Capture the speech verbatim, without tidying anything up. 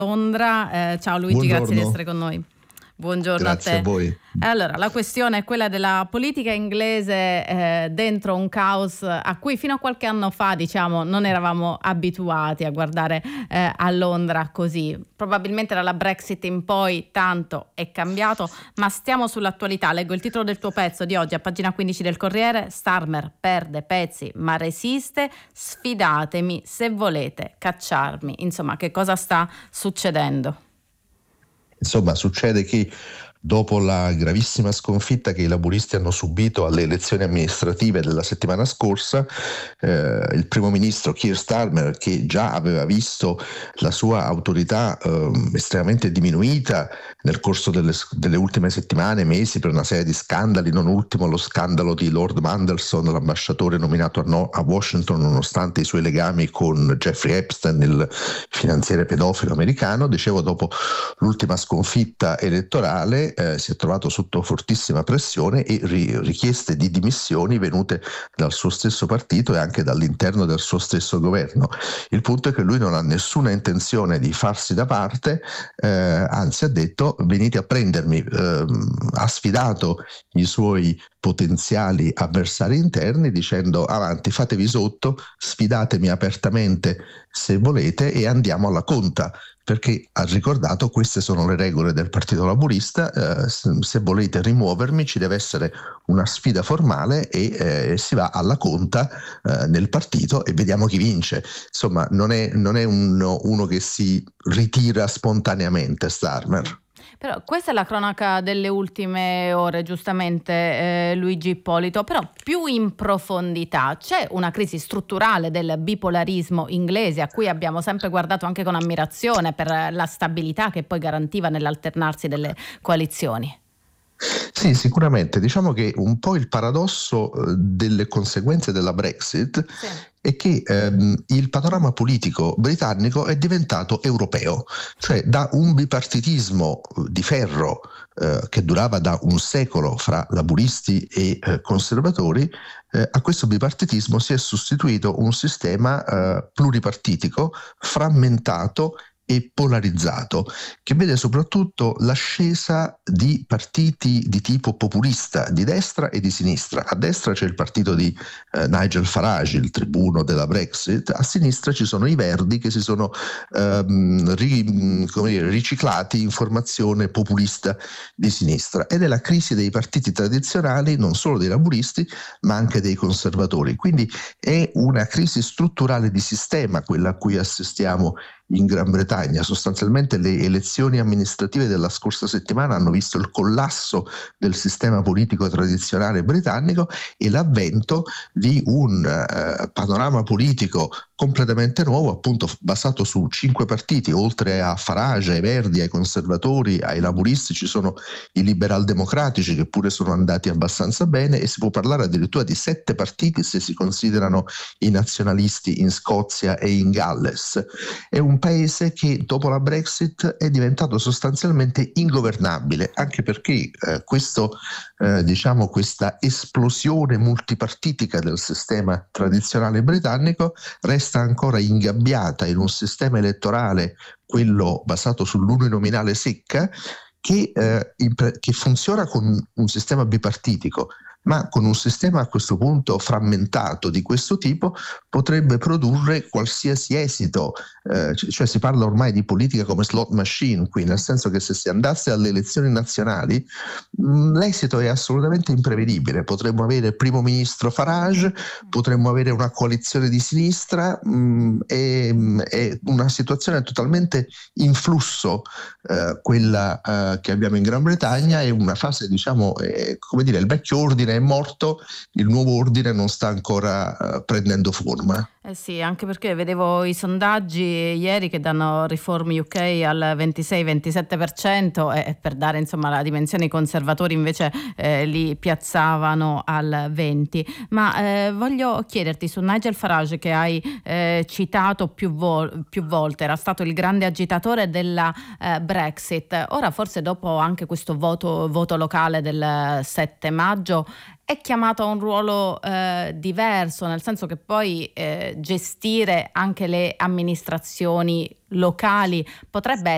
Londra. Eh, ciao Luigi, Buongiorno. grazie di essere con noi. Buongiorno Grazie a te. a voi. Allora, la questione è quella della politica inglese eh, dentro un caos a cui fino a qualche anno fa, diciamo, non eravamo abituati a guardare eh, a Londra così. Probabilmente dalla Brexit in poi tanto è cambiato, ma stiamo sull'attualità. Leggo il titolo del tuo pezzo di oggi a pagina quindici del Corriere: Starmer perde pezzi ma resiste, sfidatemi se volete cacciarmi. Insomma, che cosa sta succedendo? Insomma, succede che dopo la gravissima sconfitta che i laburisti hanno subito alle elezioni amministrative della settimana scorsa, eh, il primo ministro Keir Starmer, che già aveva visto la sua autorità eh, estremamente diminuita nel corso delle, delle ultime settimane, mesi, per una serie di scandali, non ultimo lo scandalo di Lord Mandelson, l'ambasciatore nominato a, no, a Washington nonostante i suoi legami con Jeffrey Epstein, il finanziere pedofilo americano. Dicevo, dopo l'ultima sconfitta elettorale Eh, si è trovato sotto fortissima pressione e ri- richieste di dimissioni venute dal suo stesso partito e anche dall'interno del suo stesso governo. Il punto è che lui non ha nessuna intenzione di farsi da parte, eh, anzi ha detto: venite a prendermi. Eh, ha sfidato i suoi potenziali avversari interni dicendo: avanti, fatevi sotto, sfidatemi apertamente se volete e andiamo alla conta. Perché ha ricordato: queste sono le regole del Partito Laburista, eh, se volete rimuovermi ci deve essere una sfida formale e eh, si va alla conta eh, nel partito e vediamo chi vince. Insomma, non è, non è un, uno che si ritira spontaneamente, Starmer. Però questa è la cronaca delle ultime ore, giustamente, eh, Luigi Ippolito, però più in profondità c'è una crisi strutturale del bipolarismo inglese a cui abbiamo sempre guardato anche con ammirazione per la stabilità che poi garantiva nell'alternarsi delle coalizioni. Sì, sicuramente. Diciamo che un po' il paradosso eh, delle conseguenze della Brexit Sì. è che ehm, il panorama politico britannico è diventato europeo, cioè da un bipartitismo eh, di ferro eh, che durava da un secolo fra laburisti e eh, conservatori, eh, a questo bipartitismo si è sostituito un sistema eh, pluripartitico, frammentato e polarizzato, che vede soprattutto l'ascesa di partiti di tipo populista di destra e di sinistra. A destra c'è il partito di eh, Nigel Farage, il tribuno della Brexit; a sinistra ci sono i Verdi, che si sono ehm, ri, come dire, riciclati in formazione populista di sinistra. Ed è la crisi dei partiti tradizionali, non solo dei laburisti ma anche dei conservatori. Quindi è una crisi strutturale di sistema quella a cui assistiamo in Gran Bretagna. Sostanzialmente le elezioni amministrative della scorsa settimana hanno visto il collasso del sistema politico tradizionale britannico e l'avvento di un eh, panorama politico completamente nuovo, appunto basato su cinque partiti. Oltre a Farage, ai Verdi, ai conservatori, ai laburisti ci sono i liberal democratici, che pure sono andati abbastanza bene, e si può parlare addirittura di sette partiti se si considerano i nazionalisti in Scozia e in Galles. È un paese che dopo la Brexit è diventato sostanzialmente ingovernabile, anche perché eh, questo, eh, diciamo, questa esplosione multipartitica del sistema tradizionale britannico resta ancora ingabbiata in un sistema elettorale, quello basato sull'uninominale secca, che, eh, imp- che funziona con un sistema bipartitico, ma con un sistema a questo punto frammentato di questo tipo potrebbe produrre qualsiasi esito, eh, cioè si parla ormai di politica come slot machine qui, nel senso che se si andasse alle elezioni nazionali mh, l'esito è assolutamente imprevedibile. Potremmo avere il primo ministro Farage, potremmo avere una coalizione di sinistra, mh, è, è una situazione totalmente in flusso eh, quella eh, che abbiamo in Gran Bretagna. È una fase, diciamo, è, come dire, il vecchio ordine è morto, il nuovo ordine non sta ancora uh, prendendo forma. Eh sì, anche perché vedevo i sondaggi ieri che danno Reform U K al ventisei ventisette per cento e per dare insomma la dimensione, i conservatori invece eh, li piazzavano al venti. Ma eh, voglio chiederti su Nigel Farage, che hai eh, citato più, vol- più volte, era stato il grande agitatore della eh, Brexit. Ora forse dopo anche questo voto, voto locale del sette maggio è chiamato a un ruolo eh, diverso, nel senso che poi eh, gestire anche le amministrazioni locali potrebbe